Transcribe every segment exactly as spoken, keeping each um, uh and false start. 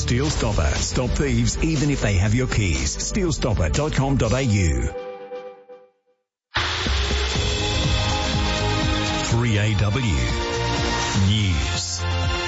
Steel Stopper. Stop thieves even if they have your keys. steel stopper dot com dot a u. three A W News.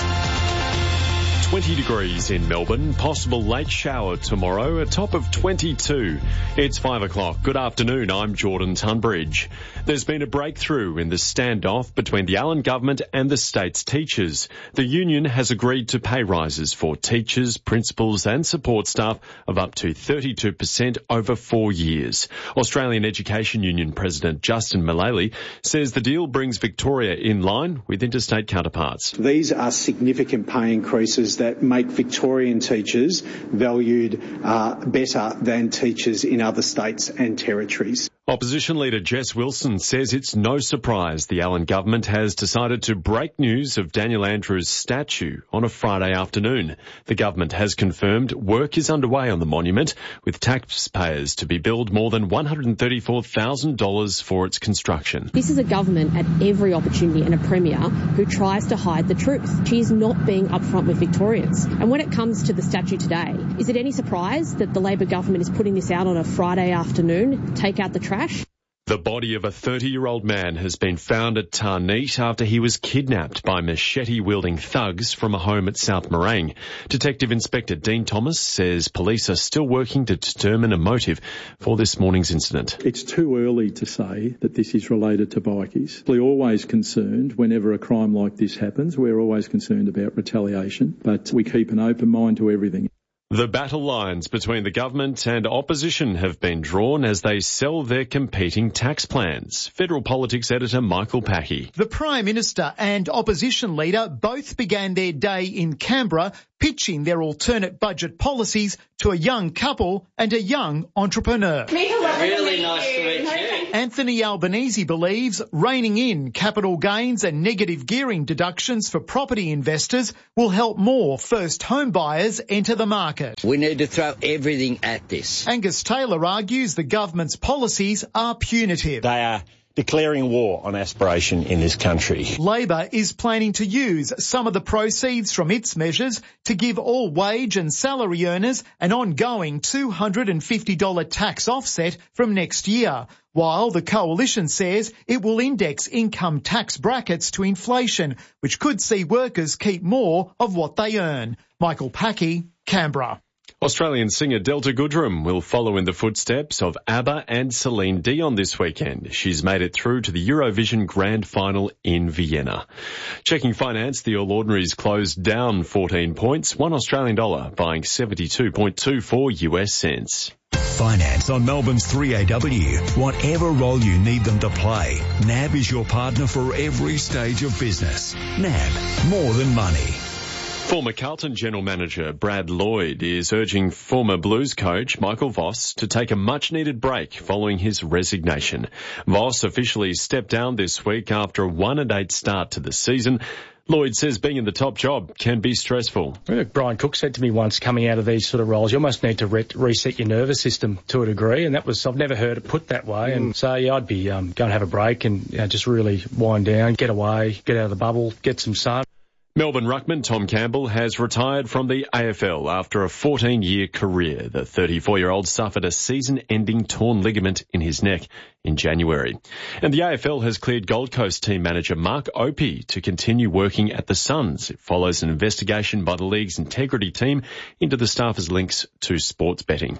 twenty degrees in Melbourne, possible late shower tomorrow, a top of twenty-two. It's five o'clock. Good afternoon, I'm Jordan Tunbridge. There's been a breakthrough in the standoff between the Allen government and the state's teachers. The union has agreed to pay rises for teachers, principals and support staff of up to thirty-two percent over four years. Australian Education Union President Justin Mullally says the deal brings Victoria in line with interstate counterparts. These are significant pay increases that make Victorian teachers valued uh, better than teachers in other states and territories. Opposition leader Jess Wilson says it's no surprise the Allen government has decided to break news of Daniel Andrews' statue on a Friday afternoon. The government has confirmed work is underway on the monument, with taxpayers to be billed more than one hundred thirty-four thousand dollars for its construction. This is a government at every opportunity and a premier who tries to hide the truth. She is not being upfront with Victorians. And when it comes to the statue today, is it any surprise that the Labor government is putting this out on a Friday afternoon? Take out the trash? The body of a thirty-year-old man has been found at Tarneet after he was kidnapped by machete-wielding thugs from a home at South Morang. Detective Inspector Dean Thomas says police are still working to determine a motive for this morning's incident. It's too early to say that this is related to bikies. We're always concerned whenever a crime like this happens. We're always concerned about retaliation, but we keep an open mind to everything. The battle lines between the government and opposition have been drawn as they sell their competing tax plans. Federal Politics editor Michael Packey. The Prime Minister and opposition leader both began their day in Canberra pitching their alternate budget policies to a young couple and a young entrepreneur. Really nice to meet you. Anthony Albanese believes reining in capital gains and negative gearing deductions for property investors will help more first home buyers enter the market. We need to throw everything at this. Angus Taylor argues the government's policies are punitive. They are declaring war on aspiration in this country. Labor is planning to use some of the proceeds from its measures to give all wage and salary earners an ongoing two hundred fifty dollars tax offset from next year, while the coalition says it will index income tax brackets to inflation, which could see workers keep more of what they earn. Michael Packey, Canberra. Australian singer Delta Goodrem will follow in the footsteps of ABBA and Celine Dion this weekend. She's made it through to the Eurovision Grand Final in Vienna. Checking finance, the All Ordinaries closed down fourteen points, one Australian dollar, buying seventy-two point two four U S cents. Finance on Melbourne's three A W. Whatever role you need them to play, N A B is your partner for every stage of business. N A B, more than money. Former Carlton General Manager Brad Lloyd is urging former Blues coach Michael Voss to take a much-needed break following his resignation. Voss officially stepped down this week after a one and eight start to the season. Lloyd says being in the top job can be stressful. Brian Cook said to me once, coming out of these sort of roles, you almost need to re- reset your nervous system to a degree, and that was, I've never heard it put that way. Mm. And so, yeah, I'd be um, going to have a break and you know, just really wind down, get away, get out of the bubble, get some sun. Melbourne ruckman Tom Campbell has retired from the A F L after a fourteen-year career. The thirty-four-year-old suffered a season-ending torn ligament in his neck in January. And the A F L has cleared Gold Coast team manager Mark Opie to continue working at the Suns. It follows an investigation by the league's integrity team into the staffer's links to sports betting.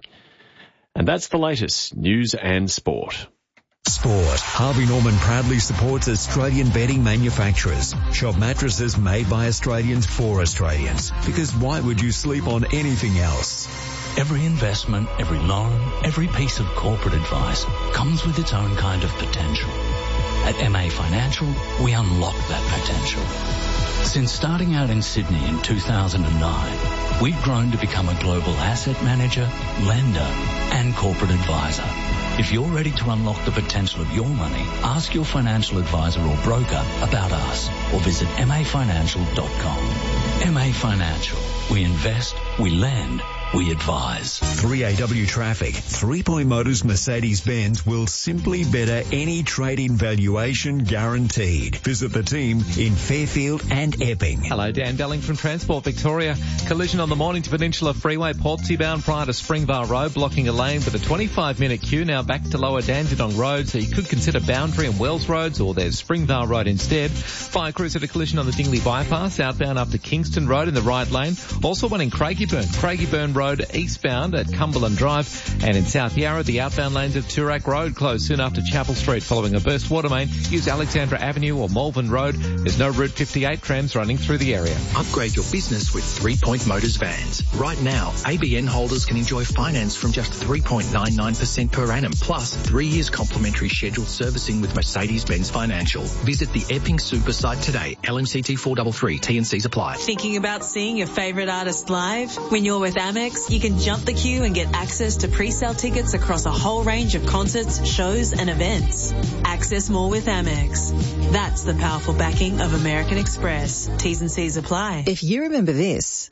And that's the latest news and sport. Sport. Harvey Norman proudly supports Australian bedding manufacturers. Shop mattresses made by Australians for Australians. Because why would you sleep on anything else? Every investment, every loan, every piece of corporate advice comes with its own kind of potential. At M A Financial, we unlock that potential. Since starting out in Sydney in two thousand nine, we've grown to become a global asset manager, lender, and corporate advisor. If you're ready to unlock the potential of your money, ask your financial advisor or broker about us or visit m a financial dot com. M A Financial. We invest, we lend, we advise. three A W Traffic. Three Point Motors Mercedes-Benz will simply better any trade-in valuation guaranteed. Visit the team in Fairfield and Epping. Hello, Dan Delling from Transport Victoria. Collision on the Mornington Peninsula Freeway, Portsea bound prior to Springvale Road, blocking a lane with a twenty-five minute queue. Now back to Lower Dandenong Road, so you could consider Boundary and Wells Roads, or there's Springvale Road instead. Fire crews at a collision on the Dingley Bypass, outbound up to Kingston Road in the right lane. Also one in Craigieburn, Craigieburn Road eastbound at Cumberland Drive. And in South Yarra, the outbound lanes of Toorak Road closed soon after Chapel Street following a burst water main. Use Alexandra Avenue or Malvern Road. There's no Route fifty-eight trams running through the area. Upgrade your business with Three Point Motors vans. Right now, A B N holders can enjoy finance from just three point nine nine percent per annum, plus three years complimentary scheduled servicing with Mercedes-Benz Financial. Visit the Epping Super site today. L M C T four three three. T and Cs apply. Thinking about seeing your favourite artist live? When you're with Amex, you can jump the queue and get access to pre-sale tickets across a whole range of concerts, shows and events. Access more with Amex. That's the powerful backing of American Express. T's and C's apply. If you remember this,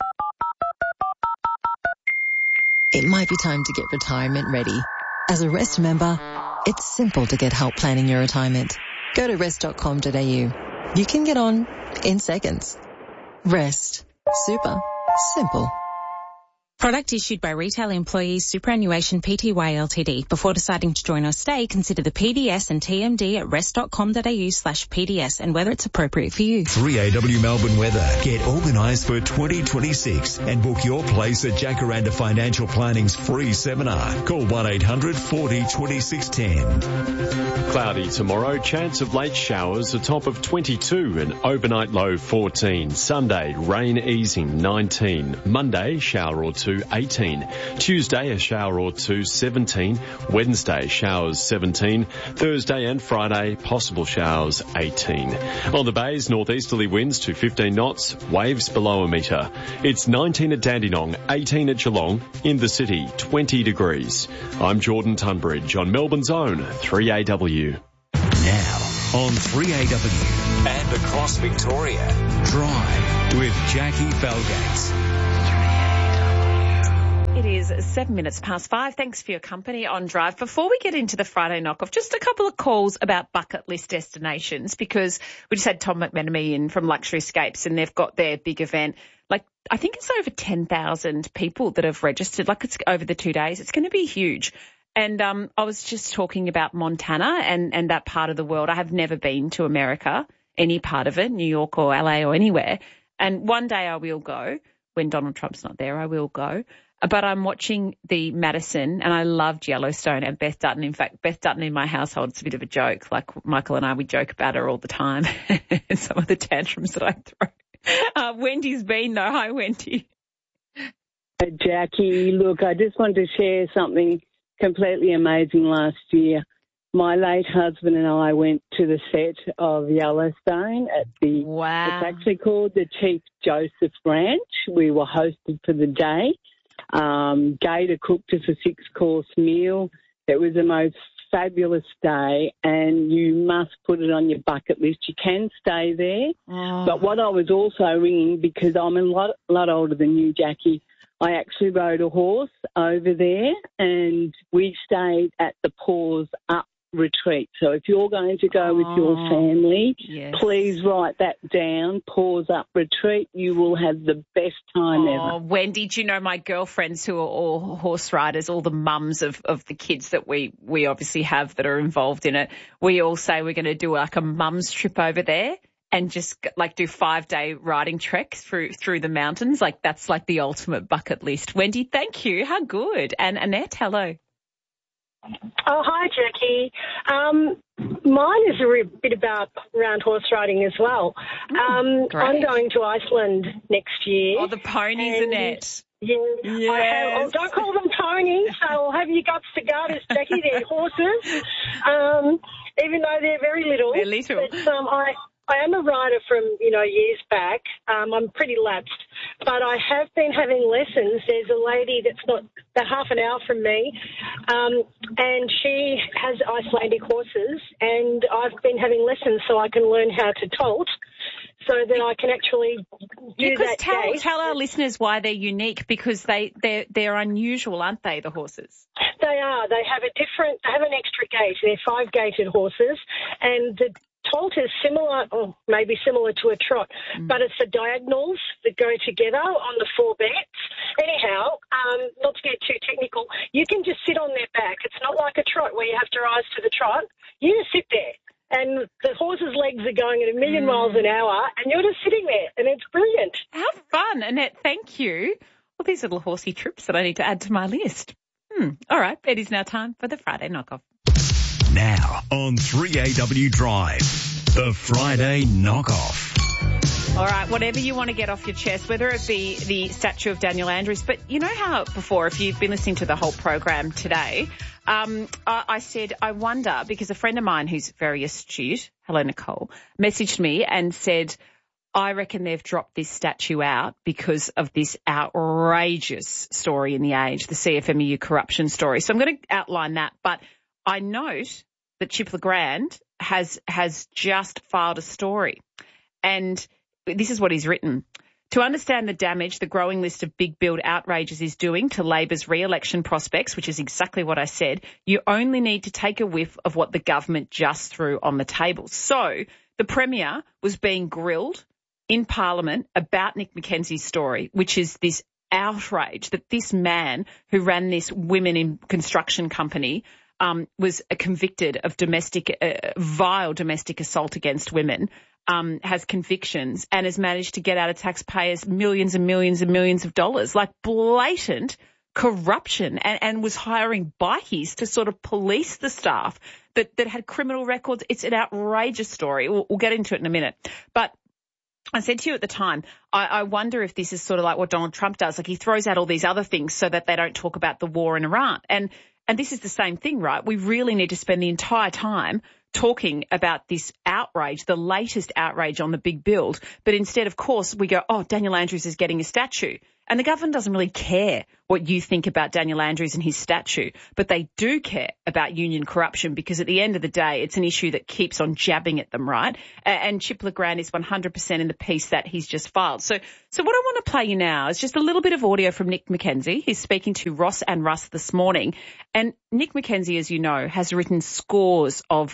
it might be time to get retirement ready. As a Rest member, it's simple to get help planning your retirement. Go to rest dot com dot a u. You can get on in seconds. Rest. Super. Simple. Product issued by Retail Employees Superannuation Pty Ltd. Before deciding to join or stay, consider the P D S and T M D at rest dot com dot a u slash P D S and whether it's appropriate for you. three A W Melbourne weather. Get organised for twenty twenty-six and book your place at Jacaranda Financial Planning's free seminar. Call one eight hundred forty twenty-six ten. Cloudy tomorrow, chance of late showers, a top of twenty-two, and overnight low fourteen. Sunday, rain easing nineteen. Monday, shower or two eighteen. Tuesday, a shower or two seventeen. Wednesday, showers seventeen. Thursday and Friday, possible showers eighteen. On the bays, northeasterly winds to fifteen knots, waves below a metre. It's nineteen at Dandenong, eighteen at Geelong. In the city, twenty degrees. I'm Jordan Tunbridge on Melbourne's own three A W. Now on three A W and across Victoria, Drive with Jackie Felgates. It is seven minutes past five. Thanks for your company on Drive. Before we get into the Friday knock-off, just a couple of calls about bucket list destinations, because we just had Tom McMenemy in from Luxury Escapes and they've got their big event. Like, I think it's over ten thousand people that have registered. Like, it's over the two days. It's going to be huge. And um, I was just talking about Montana and, and that part of the world. I have never been to America, any part of it, New York or L A or anywhere. And one day I will go. When Donald Trump's not there, I will go. But I'm watching the Madison, and I loved Yellowstone and Beth Dutton. In fact, Beth Dutton in my household, it's a bit of a joke. Like Michael and I, we joke about her all the time and some of the tantrums that I throw. Uh, Wendy's been, though. Hi, Wendy. Jackie, look, I just wanted to share something completely amazing last year. My late husband and I went to the set of Yellowstone at the, wow. It's actually called the Chief Joseph Ranch. We were hosted for the day. Um, Gator cooked us a six-course meal. It was the most fabulous day, and you must put it on your bucket list. You can stay there. Oh. But what I was also ringing, because I'm a lot, lot older than you, Jackie, I actually rode a horse over there, and we stayed at the Paws Up retreat. So if you're going to go with your family, yes. please write that down. Paws Up retreat. You will have the best time oh, ever. Wendy, do you know my girlfriends who are all horse riders, all the mums of, of the kids that we, we obviously have that are involved in it, we all say we're going to do like a mum's trip over there and just like do five day riding trek through through the mountains. Like that's like the ultimate bucket list. Wendy, thank you. How good. And Annette, hello. Oh, hi, Jackie. Um, mine is a re- bit about round horse riding as well. Um, great. I'm going to Iceland next year. Oh, the ponies, and, Annette. Yeah, yes. I have, oh, don't call them ponies. I'll have your guts to go this, Jackie. They're horses, um, even though they're very little. They're little. But, um, I, I am a rider from, you know, years back. Um, I'm pretty lapsed, but I have been having lessons. There's a lady that's not about half an hour from me, um, and she has Icelandic horses, and I've been having lessons so I can learn how to tolt. so that I can actually do because that tell, gate. tell our listeners why they're unique, because they, they're, they're unusual, aren't they, the horses? They are. They have a different, they have an extra gate. They're five-gated horses, and the tolt is similar, or maybe similar to a trot, mm. but it's the diagonals that go together on the four bets. Anyhow, um, not to get too technical, you can just sit on their back. It's not like a trot where you have to rise to the trot. You just sit there, and the horse's legs are going at a million mm. miles an hour, and you're just sitting there, and it's brilliant. How fun, Annette. Thank you. Well, these little horsey trips that I need to add to my list. Hmm. All right, it is now time for the Friday Knockoff. Now on three A W Drive, the Friday Knockoff. All right, whatever you want to get off your chest, whether it be the statue of Daniel Andrews, but you know how before, if you've been listening to the whole program today, um, I, I said, I wonder, because a friend of mine who's very astute, hello Nicole, messaged me and said, I reckon they've dropped this statue out because of this outrageous story in The Age, the C F M E U corruption story. So I'm going to outline that, but I note that Chip Legrand has has just filed a story, and this is what he's written. To understand the damage the growing list of big build outrages is doing to Labor's re-election prospects, which is exactly what I said, you only need to take a whiff of what the government just threw on the table. So the Premier was being grilled in Parliament about Nick Mackenzie's story, which is this outrage that this man who ran this women in construction company um, was convicted of domestic, uh, vile domestic assault against women, um, has convictions and has managed to get out of taxpayers millions and millions and millions of dollars, like blatant corruption, and, and was hiring bikies to sort of police the staff that, that had criminal records. It's an outrageous story. We'll, we'll get into it in a minute. But I said to you at the time, I, I wonder if this is sort of like what Donald Trump does. Like he throws out all these other things so that they don't talk about the war in Iran. And and this is the same thing, right? We really need to spend the entire time talking about this outrage, the latest outrage on the big build. But instead, of course, we go, oh, Daniel Andrews is getting a statue. And the government doesn't really care what you think about Daniel Andrews and his statue, but they do care about union corruption, because at the end of the day, it's an issue that keeps on jabbing at them, right? And Chip Legrand is one hundred percent in the piece that he's just filed. So, so what I want to play you now is just a little bit of audio from Nick Mackenzie. He's speaking to Ross and Russ this morning. And Nick Mackenzie, as you know, has written scores of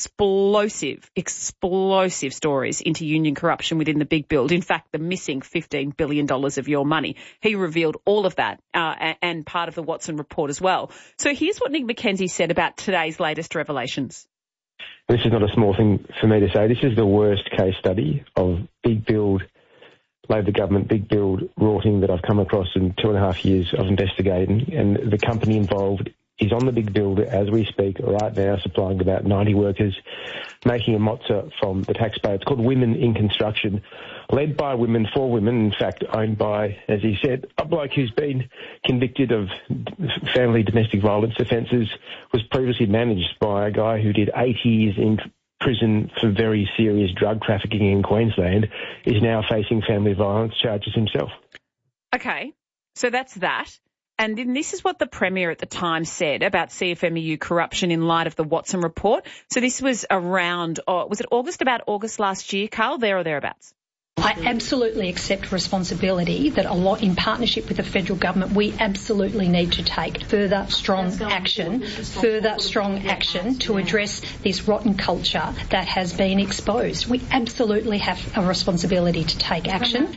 explosive, explosive stories into union corruption within the big build. In fact, the missing fifteen billion dollars of your money. He revealed all of that uh, and part of the Watson report as well. So here's what Nick Mackenzie said about today's latest revelations. This is not a small thing for me to say. This is the worst case study of big build, Labor government, big build rorting that I've come across in two and a half years of investigating. And the company involved is on the big build as we speak right now, supplying about ninety workers, making a mozza from the taxpayer. It's called Women in Construction, led by women for women, in fact owned by, as he said, a bloke who's been convicted of family domestic violence offences, was previously managed by a guy who did eight years in prison for very serious drug trafficking in Queensland, is now facing family violence charges himself. Okay, so that's that. And then this is what the Premier at the time said about C F M E U corruption in light of the Watson report. So this was around, oh, was it August, about August last year, Carl, there or thereabouts? I absolutely accept responsibility that a lot in partnership with the federal government, we absolutely need to take further strong action, further strong action to address this rotten culture that has been exposed. We absolutely have a responsibility to take action.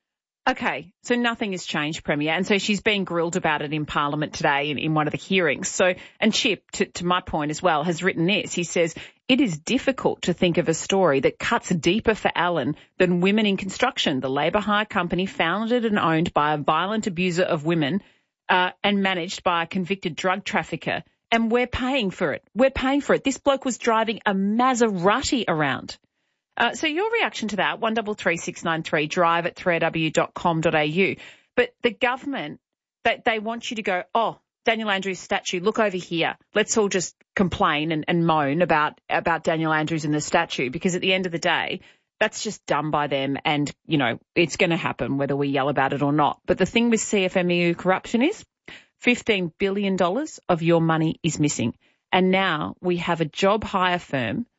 Okay, so nothing has changed, Premier, and so she's being grilled about it in Parliament today in, in one of the hearings. So, and Chip, to, to my point as well, has written this. He says, it is difficult to think of a story that cuts deeper for Alan than Women in Construction, the labour hire company founded and owned by a violent abuser of women uh, and managed by a convicted drug trafficker. And we're paying for it. We're paying for it. This bloke was driving a Maserati around. Uh, so your reaction to that, one double three six nine three, drive at three a w dot com dot a u. But the government, they, they want you to go, oh, Daniel Andrews' statue, look over here. Let's all just complain and, and moan about, about Daniel Andrews and the statue, because at the end of the day, that's just done by them and, you know, it's going to happen whether we yell about it or not. But the thing with C F M E U corruption is fifteen billion dollars of your money is missing. And now we have a job hire firm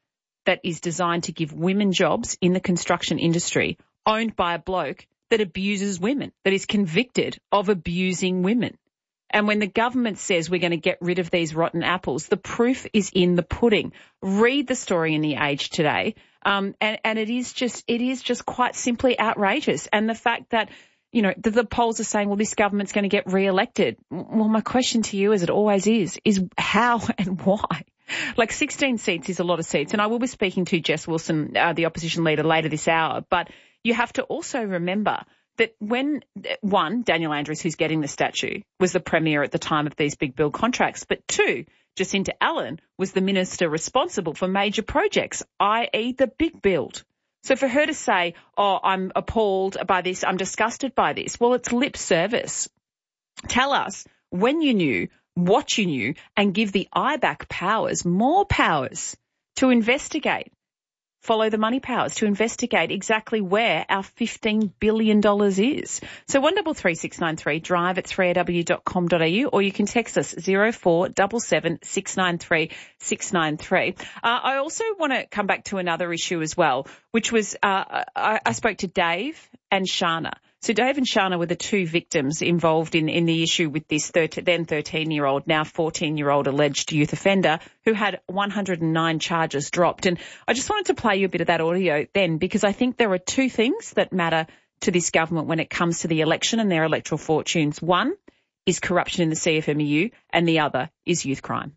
that is designed to give women jobs in the construction industry, owned by a bloke that abuses women, that is convicted of abusing women. And when the government says we're going to get rid of these rotten apples, the proof is in the pudding. Read the story in The Age today. Um, and, and it is just, it is just quite simply outrageous. And the fact that, you know, the, the polls are saying, well, this government's going to get re-elected. Well, my question to you, as it always is, is how and why? Like sixteen seats is a lot of seats. And I will be speaking to Jess Wilson, uh, the opposition leader, later this hour. But you have to also remember that when, one, Daniel Andrews, who's getting the statue, was the premier at the time of these big build contracts, but two, Jacinta Allen was the minister responsible for major projects, that is the big build. So for her to say, oh, I'm appalled by this, I'm disgusted by this, well, it's lip service. Tell us when you knew, what you knew, and give the I B A C powers, more powers, to investigate. Follow the money powers to investigate exactly where our fifteen billion dollars is. So one double three six nine three, drive at three a w dot com dot a u, or you can text us zero four seven seven six nine three six nine three. Uh, I also want to come back to another issue as well, which was uh, I, I spoke to Dave and Shana. So Dave and Shana were the two victims involved in, in the issue with this thirteen, then thirteen-year-old, now fourteen-year-old alleged youth offender who had one hundred nine charges dropped. And I just wanted to play you a bit of that audio then, because I think there are two things that matter to this government when it comes to the election and their electoral fortunes. One is corruption in the C F M E U, and the other is youth crime.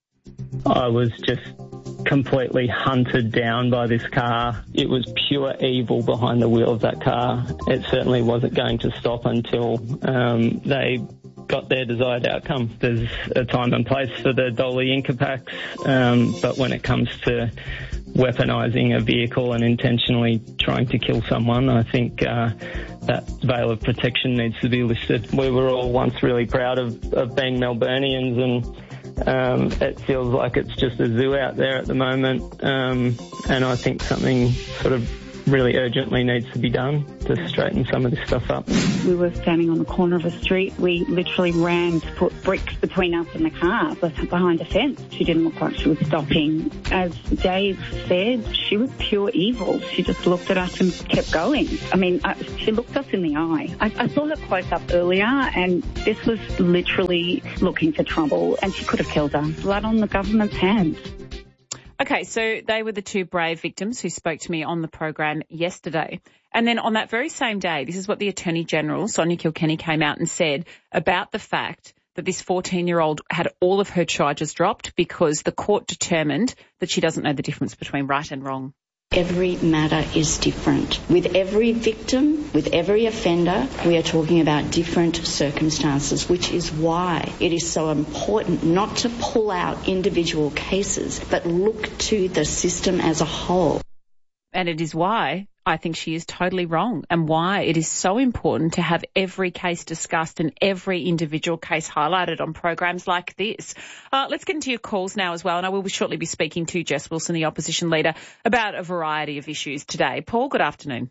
I was just completely hunted down by this car. It was pure evil behind the wheel of that car. It certainly wasn't going to stop until um, they got their desired outcome. There's a time and place for the Dolly Incapacts, um, but when it comes to weaponising a vehicle and intentionally trying to kill someone, I think uh, that veil of protection needs to be lifted. We were all once really proud of, of being Melburnians, and Um, it feels like it's just a zoo out there at the moment, um, and I think something sort of really urgently needs to be done to straighten some of this stuff up. We were standing on the corner of a street. We literally ran to put bricks between us and the car, but behind a fence. She didn't look like she was stopping. As Dave said, she was pure evil. She just looked at us and kept going. I mean, I, she looked us in the eye. I, I saw her close up earlier, and this was literally looking for trouble, and she could have killed her. Blood on the government's hands. Okay, so they were the two brave victims who spoke to me on the program yesterday. And then on that very same day, this is what the Attorney General, Sonia Kilkenny, came out and said about the fact that this fourteen-year-old had all of her charges dropped because the court determined that she doesn't know the difference between right and wrong. Every matter is different. With every victim, with every offender, we are talking about different circumstances, which is why it is so important not to pull out individual cases, but look to the system as a whole. And it is why I think she is totally wrong, and why it is so important to have every case discussed and every individual case highlighted on programs like this. Uh, let's get into your calls now as well, and I will shortly be speaking to Jess Wilson, the opposition leader, about a variety of issues today. Paul, good afternoon.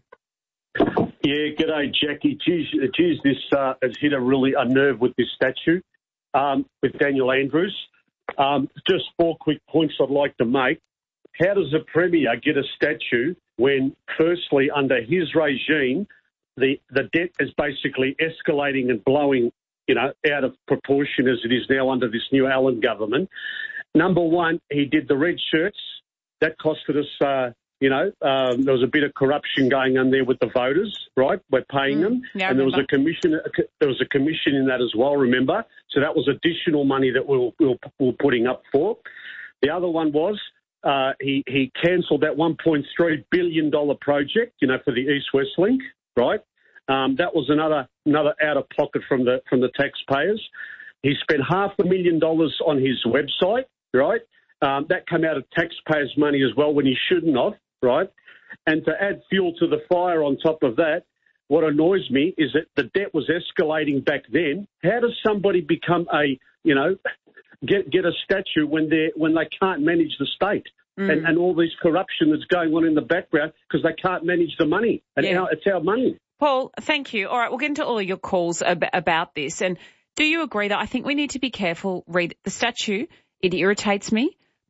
Yeah, g'day, Jackie. Geez, geez this uh, has hit a really a nerve with this statue um, with Daniel Andrews. Um, just four quick points I'd like to make. How does a Premier get a statue when, firstly, under his regime, the, the debt is basically escalating and blowing, you know, out of proportion as it is now under this new Allen government? Number one, he did the red shirts. That costed us, uh, you know, um, there was a bit of corruption going on there with the voters, right? We're paying mm, them. Yeah, and there was a commission, there was a commission in that as well, remember? So that was additional money that we were, we were, we were putting up for. The other one was, Uh, he, he cancelled that one point three billion dollars project, you know, for the East-West Link, right? Um, that was another another out-of-pocket from the from the taxpayers. He spent half a million dollars on his website, right? Um, that came out of taxpayers' money as well when he shouldn't have, right? And to add fuel to the fire on top of that, what annoys me is that the debt was escalating back then. How does somebody become a, you know, get get a statue when they when they can't manage the state mm. and, and all this corruption that's going on in the background because they can't manage the money? And yeah. our, it's our money. Paul, thank you. All right, we'll get into all of your calls ab- about this. And do you agree that I think we need to be careful? Read the statue. It irritates me.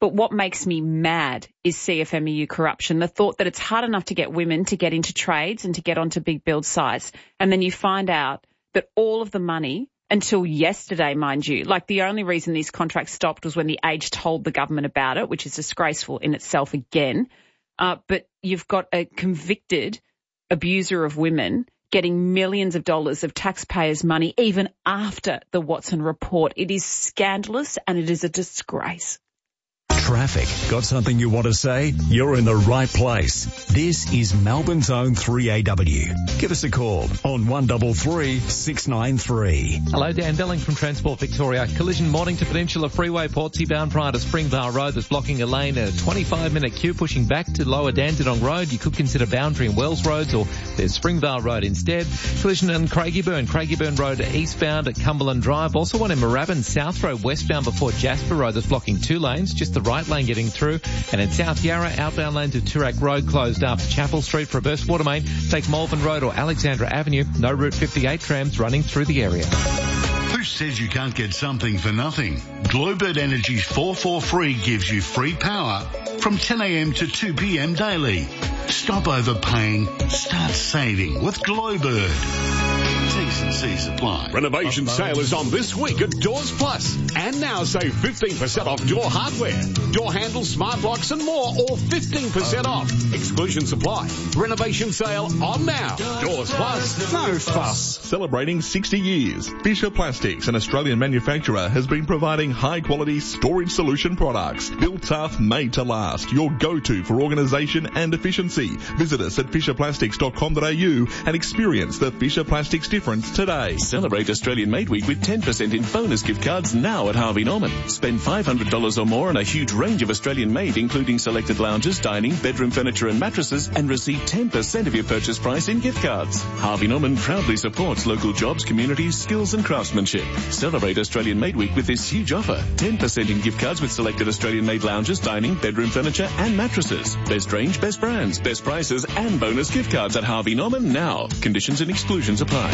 But what makes me mad is C F M E U corruption, the thought that it's hard enough to get women to get into trades and to get onto big build sites. And then you find out that all of the money, until yesterday, mind you, like the only reason these contracts stopped was when the Age told the government about it, which is disgraceful in itself again. Uh, but you've got a convicted abuser of women getting millions of dollars of taxpayers' money even after the Watson report. It is scandalous and it is a disgrace. Traffic. Got something you want to say? You're in the right place. This is Melbourne's own three A W. Give us a call on one three three, six nine three. Hello, Dan Belling from Transport Victoria. Collision Mornington Peninsula Freeway, Portsea bound prior to Springvale Road that's blocking a lane, a twenty-five minute queue pushing back to Lower Dandenong Road. You could consider Boundary and Wells Roads, or there's Springvale Road instead. Collision in Craigieburn, Craigieburn Road eastbound at Cumberland Drive. Also one in Moorabbin South Road westbound before Jasper Road that's blocking two lanes, just the right lane getting through. And in South Yarra, outbound lane to Toorak Road closed after Chapel Street for a burst water main. Take Malvern Road or Alexandra Avenue. No Route fifty-eight trams running through the area. Who says you can't get something for nothing? Glowbird Energy's four four free gives you free power from ten a m to two p m daily. Stop overpaying, start saving with Glowbird. T's and C's apply. Renovation sale is on this week at Doors Plus. And now save fifteen percent off door hardware, door handles, smart locks and more, all fifteen percent off. Exclusions apply. Renovation sale on now. Doors Plus, no fuss. Celebrating sixty years, Fisher Plastics, an Australian manufacturer, has been providing high-quality storage solution products. Built tough, made to last. Your go-to for organisation and efficiency. Visit us at fisher plastics dot com dot a u and experience the Fisher Plastics difference today. Celebrate Australian Made Week with ten percent in bonus gift cards now at Harvey Norman. Spend five hundred dollars or more on a huge range of Australian made, including selected lounges, dining, bedroom furniture and mattresses, and receive ten percent of your purchase price in gift cards. Harvey Norman proudly supports local jobs, communities, skills and craftsmanship. Celebrate Australian Made Week with this huge offer. ten percent in gift cards with selected Australian made lounges, dining, bedroom furniture and mattresses. Best range, best brands, best prices and bonus gift cards at Harvey Norman now. Conditions and exclusions apply.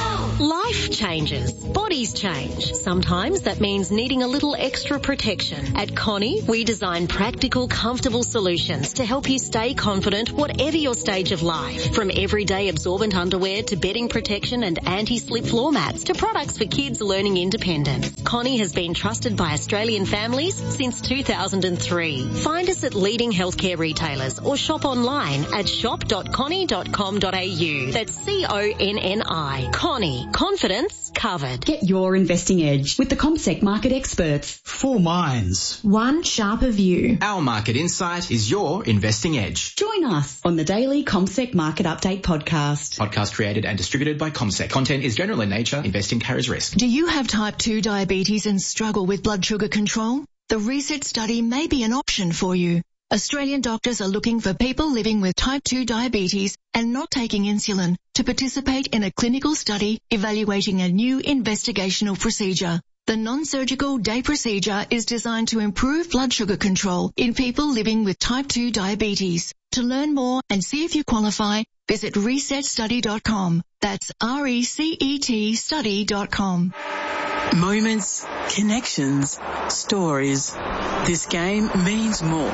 Life changes. Bodies change. Sometimes that means needing a little extra protection. At Connie, we design practical, comfortable solutions to help you stay confident whatever your stage of life. From everyday absorbent underwear to bedding protection and anti-slip floor mats to products for kids learning independence. Connie has been trusted by Australian families since two thousand three. Find us at leading healthcare retailers or shop online at shop dot connie dot com dot a u. That's C O N N I. Connie. Confidence covered. Get your investing edge with the CommSec market experts. Four minds. One sharper view. Our market insight is your investing edge. Join us on the daily CommSec Market Update podcast. Podcast created and distributed by CommSec. Content is general in nature. Investing carries risk. Do you have type two diabetes and struggle with blood sugar control? The RESET study may be an option for you. Australian doctors are looking for people living with type two diabetes and not taking insulin to participate in a clinical study evaluating a new investigational procedure. The non-surgical day procedure is designed to improve blood sugar control in people living with type two diabetes. To learn more and see if you qualify, visit reset study dot com. That's R E C E T study dot com. Moments, connections, stories. This game means more.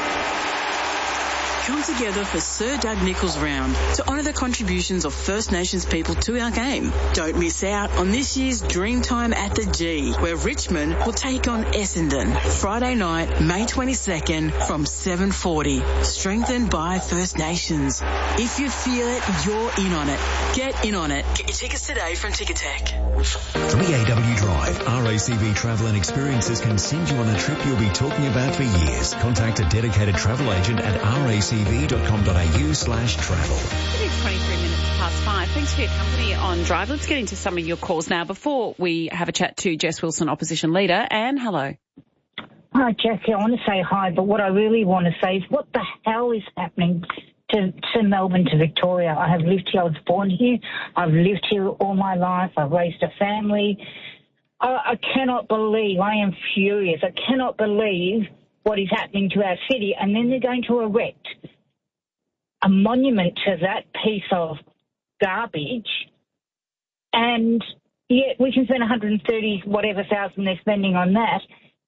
Come together for Sir Doug Nicholls Round to honour the contributions of First Nations people to our game. Don't miss out on this year's Dreamtime at the G, where Richmond will take on Essendon. Friday night, May twenty-second from seven forty. Strengthened by First Nations. If you feel it, you're in on it. Get in on it. Get your tickets today from Ticketek. three A W Drive. R A C V Travel and Experiences can send you on a trip you'll be talking about for years. Contact a dedicated travel agent at R A C V dot com dot a u slash travel. It is twenty-three minutes past five. Thanks for your company on Drive. Let's get into some of your calls now before we have a chat to Jess Wilson, Opposition Leader. Anne, hello. Hi, Jessie. I want to say hi, but what I really want to say is what the hell is happening to, to Melbourne, to Victoria? I have lived here. I was born here. I've lived here all my life. I've raised a family. I, I cannot believe, I am furious. I cannot believe what is happening to our city, and then they're going to erect a monument to that piece of garbage, and yet we can spend one hundred thirty whatever thousand they're spending on that,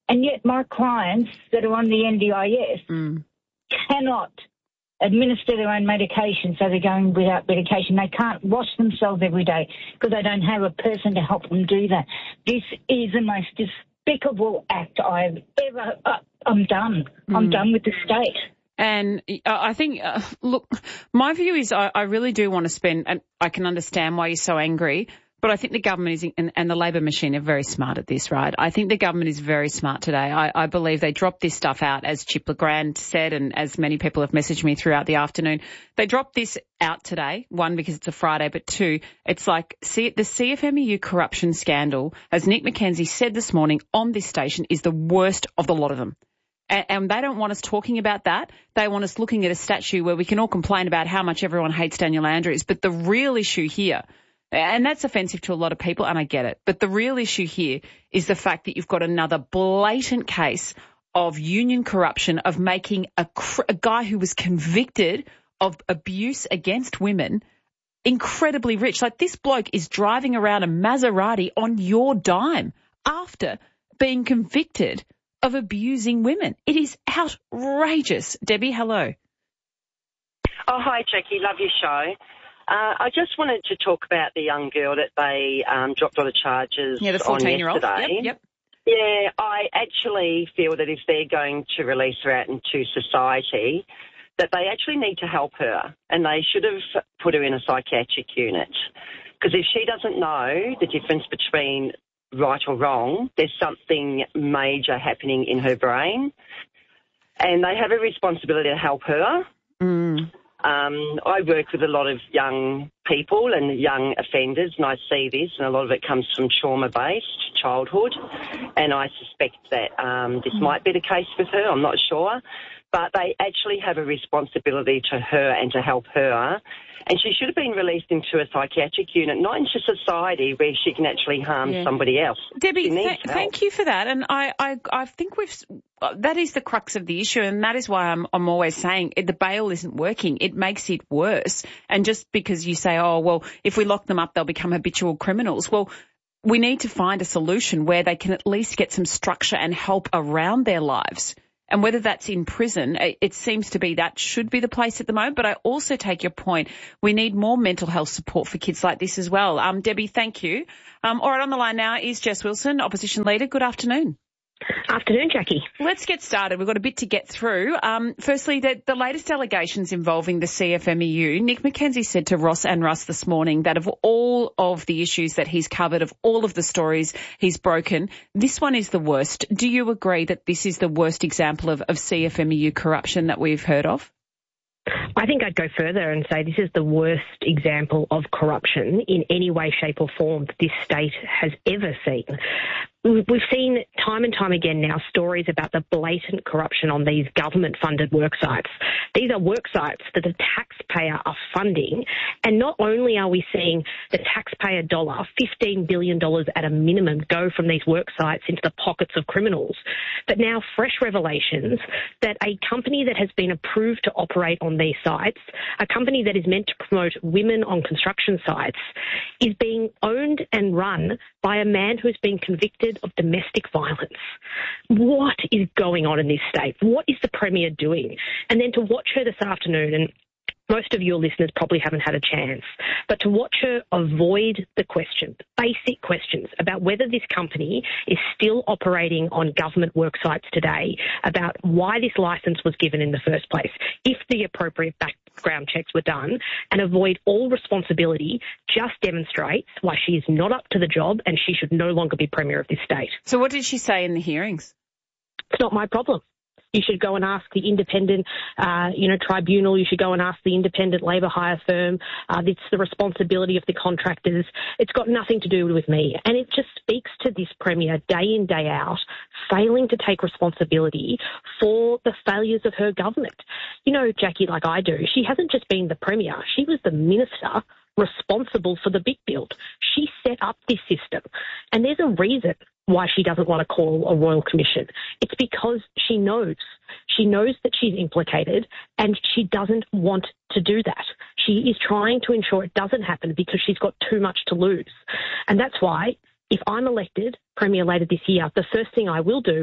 And yet my clients that are on the N D I S mm. cannot administer their own medication, so they're going without medication. They can't wash themselves every day because they don't have a person to help them do that. This is the most despicable act I've ever... Uh, I'm done. Mm. I'm done with the state. And I think, uh, look, my view is I, I really do want to spend, and I can understand why you're so angry, but I think the government is, and, and the Labor machine are very smart at this, right? I think the government is very smart today. I, I believe they dropped this stuff out, as Chip LeGrand said, and as many people have messaged me throughout the afternoon. They dropped this out today, one, because it's a Friday, but two, it's like see, the C F M E U corruption scandal, as Nick McKenzie said this morning on this station, is the worst of the lot of them. And they don't want us talking about that. They want us looking at a statue where we can all complain about how much everyone hates Daniel Andrews. But the real issue here, and that's offensive to a lot of people, and I get it, but the real issue here is the fact that you've got another blatant case of union corruption, of making a, a guy who was convicted of abuse against women incredibly rich. Like, this bloke is driving around a Maserati on your dime after being convicted of abusing women. It is outrageous. Debbie, hello. Oh, hi, Jackie. Love your show. Uh, I just wanted to talk about the young girl that they um, dropped all the charges yeah, the on fourteen-year-old. yesterday. Yep, yep. Yeah, I actually feel that if they're going to release her out into society, that they actually need to help her, and they should have put her in a psychiatric unit. Because if she doesn't know the difference between right or wrong, there's something major happening in her brain, and they have a responsibility to help her. Mm. Um, I work with a lot of young people and young offenders, and I see this, and a lot of it comes from trauma-based childhood, and I suspect that um, this mm. might be the case with her. I'm not sure. But they actually have a responsibility to her and to help her. And she should have been released into a psychiatric unit, not into society where she can actually harm yeah. somebody else. Debbie, th- thank you for that. And I, I, I think we've, that is the crux of the issue. And that is why I'm, I'm always saying it, the bail isn't working. It makes it worse. And just because you say, oh, well, if we lock them up, they'll become habitual criminals. Well, we need to find a solution where they can at least get some structure and help around their lives. And whether that's in prison, it seems to be that should be the place at the moment. But I also take your point. We need more mental health support for kids like this as well. Um, Debbie, thank you. Um, all right, on the line now is Jess Wilson, Opposition Leader. Good afternoon. Afternoon, Jackie. Let's get started. We've got a bit to get through. Um, firstly, the, the latest allegations involving the C F M E U. Nick McKenzie said to Ross and Russ this morning that of all of the issues that he's covered, of all of the stories he's broken, this one is the worst. Do you agree that this is the worst example of, of C F M E U corruption that we've heard of? I think I'd go further and say this is the worst example of corruption in any way, shape or form that this state has ever seen. We've seen time and time again now stories about the blatant corruption on these government-funded work sites. These are work sites that the taxpayer are funding, and not only are we seeing the taxpayer dollar, fifteen billion dollars at a minimum, go from these work sites into the pockets of criminals, but now fresh revelations that a company that has been approved to operate on these sites, a company that is meant to promote women on construction sites, is being owned and run by a man who's been convicted of domestic violence. What is going on in this state? What is the Premier doing? And then to watch her this afternoon, and most of your listeners probably haven't had a chance, but to watch her avoid the question, basic questions about whether this company is still operating on government work sites today, about why this licence was given in the first place, if the appropriate background checks were done, and avoid all responsibility, just demonstrates why she is not up to the job and she should no longer be Premier of this state. So what did she say in the hearings? It's not my problem. You should go and ask the independent, uh, you know, tribunal. You should go and ask the independent labour hire firm. Uh, it's the responsibility of the contractors. It's got nothing to do with me. And it just speaks to this Premier day in, day out, failing to take responsibility for the failures of her government. You know, Jackie, like I do, she hasn't just been the Premier. She was the Minister responsible for the big build. She set up this system. And there's a reason why she doesn't want to call a royal commission. It's because she knows. She knows that she's implicated and she doesn't want to do that. She is trying to ensure it doesn't happen because she's got too much to lose. And that's why, if I'm elected Premier later this year, the first thing I will do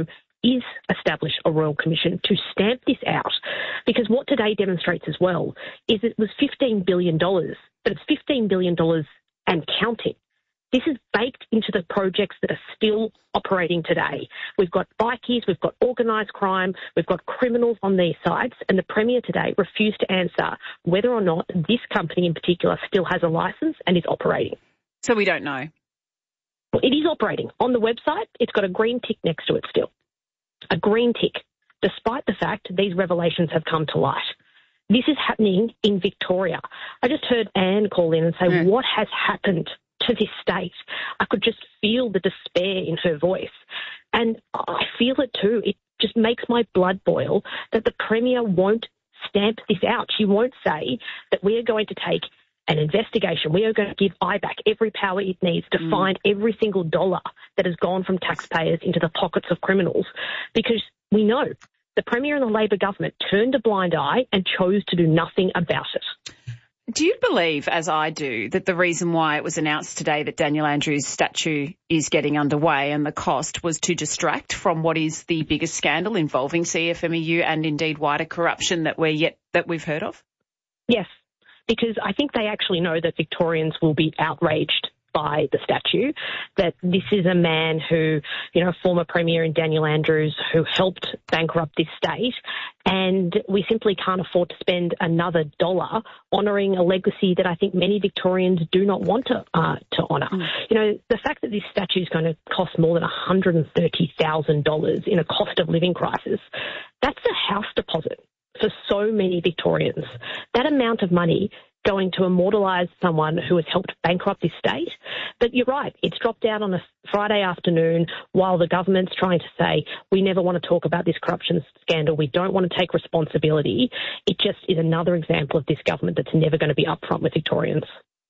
is establish a Royal Commission to stamp this out, because what today demonstrates as well is it was fifteen billion dollars, but it's fifteen billion dollars and counting. This is baked into the projects that are still operating today. We've got bikies, we've got organised crime, we've got criminals on these sites, and the Premier today refused to answer whether or not this company in particular still has a licence and is operating. So we don't know. Well, it is operating. On the website, it's got a green tick next to it still. A green tick, despite the fact these revelations have come to light. This is happening in Victoria. I just heard Anne call in and say, mm. what has happened to this state? I could just feel the despair in her voice. And I feel it too. It just makes my blood boil that the Premier won't stamp this out. She won't say that we are going to take an investigation. We are going to give I BAC every power it needs to mm. find every single dollar that has gone from taxpayers into the pockets of criminals, because we know the Premier and the Labor government turned a blind eye and chose to do nothing about it. Do you believe, as I do, that the reason why it was announced today that Daniel Andrews' statue is getting underway and the cost was to distract from what is the biggest scandal involving C F M E U and indeed wider corruption that we're yet that we've heard of? Yes, because I think they actually know that Victorians will be outraged by the statue, that this is a man who, you know, former Premier in Daniel Andrews, who helped bankrupt this state, and we simply can't afford to spend another dollar honouring a legacy that I think many Victorians do not want to uh, to honour. Mm. You know, the fact that this statue is going to cost more than one hundred thirty thousand dollars in a cost of living crisis, that's a house deposit for so many Victorians. That amount of money going to immortalise someone who has helped bankrupt this state. But you're right, it's dropped out on a Friday afternoon while the government's trying to say, we never want to talk about this corruption scandal, we don't want to take responsibility. It just is another example of this government that's never going to be upfront with Victorians.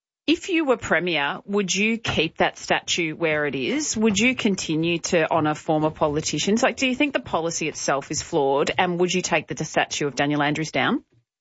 If you were Premier, would you keep that statue where it is? Would you continue to honour former politicians? Like, do you think the policy itself is flawed, and would you take the statue of Daniel Andrews down?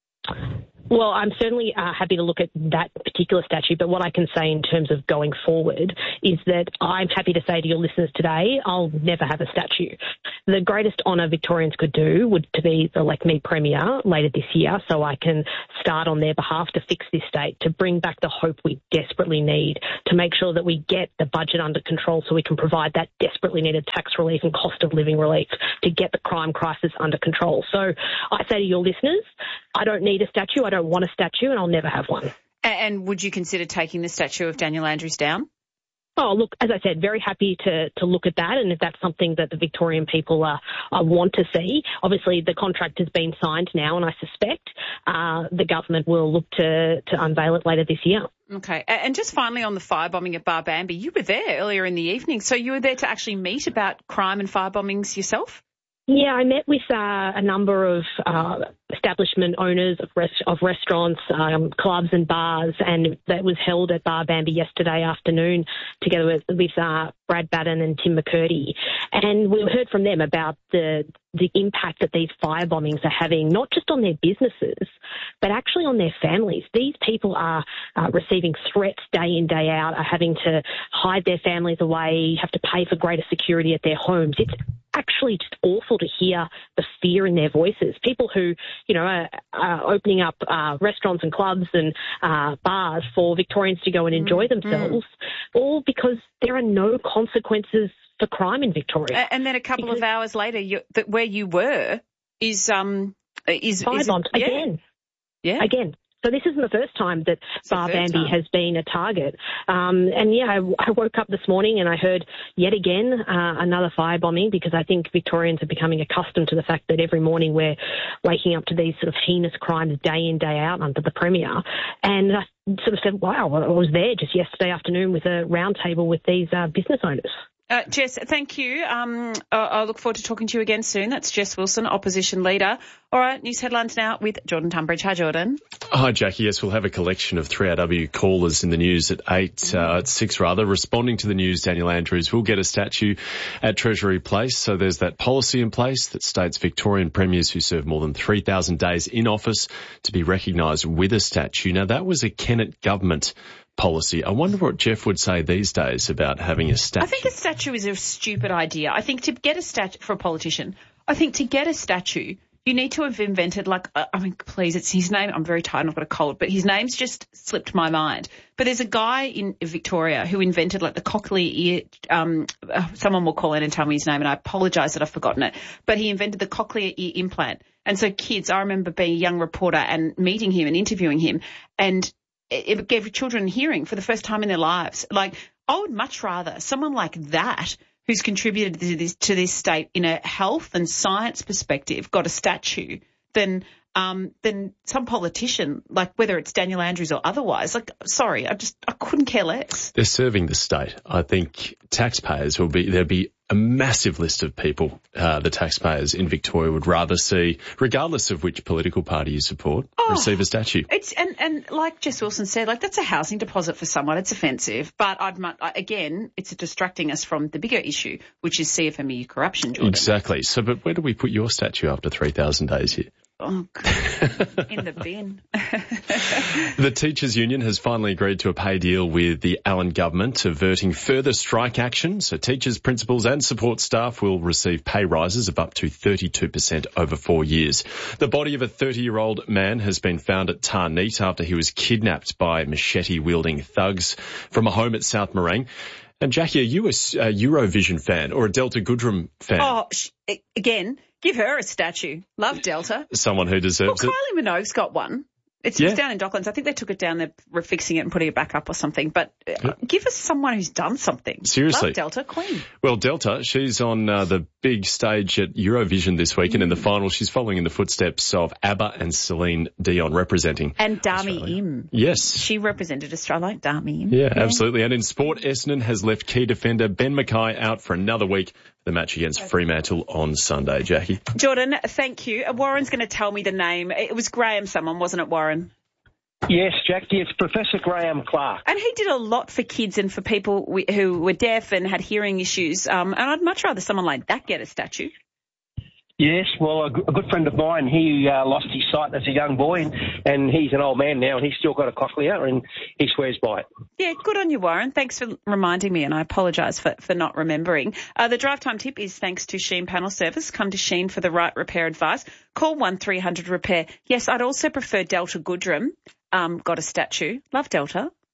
Well, I'm certainly uh, happy to look at that particular statue, but what I can say in terms of going forward is that I'm happy to say to your listeners today, I'll never have a statue. The greatest honour Victorians could do would to be elect me Premier later this year, so I can start on their behalf to fix this state, to bring back the hope we desperately need, to make sure that we get the budget under control so we can provide that desperately needed tax relief and cost of living relief, to get the crime crisis under control. So I say to your listeners, I don't need a statue, I don't want a statue, and I'll never have one. And would you consider taking the statue of Daniel Andrews down? Oh, look, as I said, very happy to, to look at that, and if that's something that the Victorian people uh, uh, want to see. Obviously, the contract has been signed now, and I suspect uh, the government will look to, to unveil it later this year. Okay. And just finally on the firebombing at Bar Bambi, you were there earlier in the evening, so you were there to actually meet about crime and firebombings yourself? Yeah, I met with uh, a number of uh, establishment owners of, rest- of restaurants, um, clubs and bars, and that was held at Bar Bambi yesterday afternoon together with, with uh, Brad Batten and Tim McCurdy. And we heard from them about the the impact that these firebombings are having, not just on their businesses, but actually on their families. These people are uh, receiving threats day in, day out, are having to hide their families away, have to pay for greater security at their homes. It's actually just awful to hear the fear in their voices. People who, you know, are, are opening up uh, restaurants and clubs and uh, bars for Victorians to go and enjoy mm-hmm. themselves, all because there are no consequences for crime in Victoria. And then a couple because of hours later, you, that where you were is um is firebombed yeah. again. Yeah, again. So this isn't the first time that it's Bar Bambi time. has been a target. Um, and yeah, I, I woke up this morning and I heard yet again uh, another firebombing, because I think Victorians are becoming accustomed to the fact that every morning we're waking up to these sort of heinous crimes day in, day out under the Premier. And I sort of said, wow, I was there just yesterday afternoon with a round table with these uh, business owners. Uh, Jess, thank you. Um, I, I look forward to talking to you again soon. That's Jess Wilson, Opposition Leader. All right, news headlines now with Jordan Tunbridge. Hi, Jordan. Hi, Jackie. Yes, we'll have a collection of three R W callers in the news at eight, uh, at six rather, responding to the news. Daniel Andrews will get a statue at Treasury Place. So there's that policy in place that states Victorian premiers who serve more than three thousand days in office to be recognised with a statue. Now, that was a Kennett government policy. I wonder what Jeff would say these days about having a statue. I think a statue is a stupid idea. I think to get a statue for a politician, I think to get a statue, you need to have invented, like, uh, I mean, please, it's his name. I'm very tired and I've got a cold, but his name's just slipped my mind. But there's a guy in Victoria who invented, like, the cochlear ear, um, uh, someone will call in and tell me his name, and I apologise that I've forgotten it. But he invented the cochlear ear implant. And so kids, I remember being a young reporter and meeting him and interviewing him, and it, it gave children hearing for the first time in their lives. Like, I would much rather someone like that, who's contributed to this, to this state in a health and science perspective, got a statue, than um, than some politician, like whether it's Daniel Andrews or otherwise. Like, sorry, I just I couldn't care less. They're serving the state. I think taxpayers will be there'll be a massive list of people, uh, the taxpayers in Victoria would rather see, regardless of which political party you support, oh, receive a statue. It's and, and like Jess Wilson said, like that's a housing deposit for someone. It's offensive, but I'd again, it's distracting us from the bigger issue, which is C F M E U corruption, Jordan. Exactly. So, but where do we put your statue after three thousand days here? Oh, God. In the bin. The Teachers Union has finally agreed to a pay deal with the Allen government, averting further strike action. So teachers, principals and support staff will receive pay rises of up to thirty-two percent over four years. The body of a thirty-year-old man has been found at Tarneet after he was kidnapped by machete-wielding thugs from a home at South Morang. And Jackie, are you a, a Eurovision fan or a Delta Goodrem fan? Oh, sh- again... Give her a statue. Love Delta. Someone who deserves well, it. Kylie Minogue's got one. It's yeah. just down in Docklands. I think they took it down, they're refixing it and putting it back up or something. But uh, yeah. give us someone who's done something. Seriously. Love Delta, Queen. Well, Delta, she's on uh, the big stage at Eurovision this week, mm. and in the final she's following in the footsteps of ABBA and Celine Dion representing And Dami Australia. Im. Yes. She represented Australia like Dami Im. Yeah, yeah, absolutely. And in sport, Essendon has left key defender Ben Mackay out for another week. The match against Fremantle on Sunday, Jackie. Jordan, thank you. Warren's going to tell me the name. It was Graham someone, wasn't it, Warren? Yes, Jackie, it's Professor Graham Clark. And he did a lot for kids and for people who were deaf and had hearing issues. Um, and I'd much rather someone like that get a statue. Yes, well, a good friend of mine, he uh, lost his sight as a young boy, and, and he's an old man now, and he's still got a cochlea, and he swears by it. Yeah, good on you, Warren. Thanks for reminding me, and I apologise for, for not remembering. Uh, the drive time tip is thanks to Sheen Panel Service. Come to Sheen for the right repair advice. Call one three hundred repair. Yes, I'd also prefer Delta Goodrem. Um, got a statue. Love Delta.